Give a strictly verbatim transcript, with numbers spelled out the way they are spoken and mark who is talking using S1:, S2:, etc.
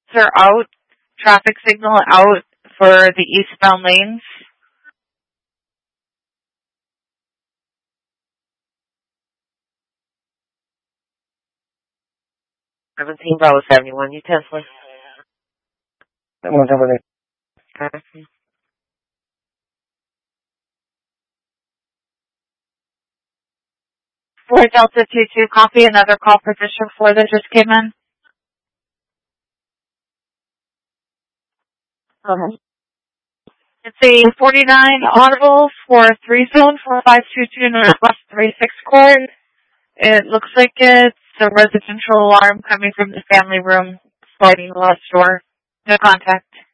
S1: are out, traffic signal out for the eastbound lanes.
S2: seventeen Bravo seventy-one, you Tesla.
S3: One over there.
S2: Okay.
S1: For Delta two two, copy another call position four that just came in.
S2: Okay.
S1: It's a forty-nine audible for three zone for five two two Northwest three six court. It looks like it's a residential alarm coming from the family room sliding glass door. No contact.